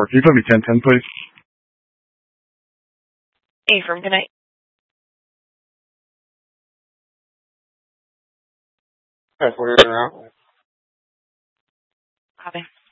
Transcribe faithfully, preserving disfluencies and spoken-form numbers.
four. Can you put me ten ten, please? Affirm, good night. That's where you're out. Copy.